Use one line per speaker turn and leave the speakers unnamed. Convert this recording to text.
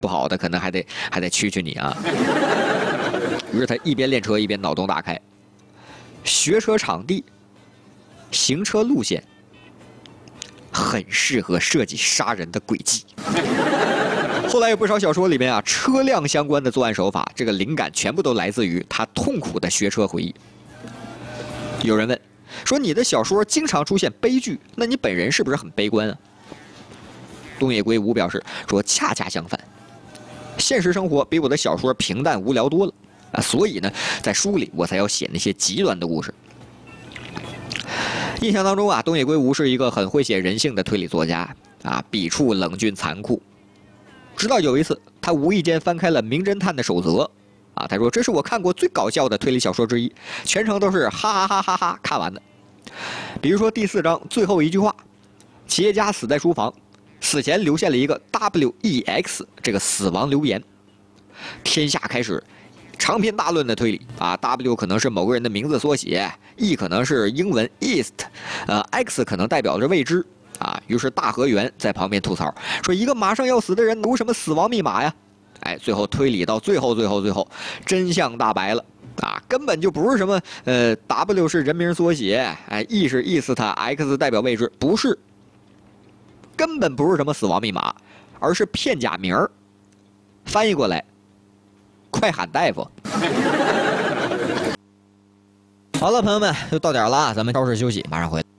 不好的可能还得蛐你啊。于是他一边练车一边脑洞大开，学车场地、行车路线，很适合设计杀人的轨迹。后来有不少小说里面啊，车辆相关的作案手法，这个灵感全部都来自于他痛苦的学车回忆。有人问说：“你的小说经常出现悲剧，那你本人是不是很悲观啊？”东野圭吾表示说：“恰恰相反，现实生活比我的小说平淡无聊多了啊，所以呢，在书里我才要写那些极端的故事。”印象当中啊，东野圭吾是一个很会写人性的推理作家啊，笔触冷峻残酷。直到有一次，他无意间翻开了《名侦探的守则》，啊，他说这是我看过最搞笑的推理小说之一，全程都是哈哈哈哈哈看完的。比如说第4章最后一句话，企业家死在书房，死前留下了一个 WEX 这个死亡留言，天下开始长篇大论的推理啊 ，W 可能是某个人的名字缩写 ，E 可能是英文 East，X 可能代表着未知。啊，于是大河原在旁边吐槽说：“一个马上要死的人读什么死亡密码呀？”哎，最后推理到最后，真相大白了啊，根本就不是什么W 是人名缩写，哎 E 是 East，X 代表位置，不是，根本不是什么死亡密码，而是片假名儿。翻译过来，快喊大夫！好了，朋友们，又到点了，咱们稍事休息，马上回来。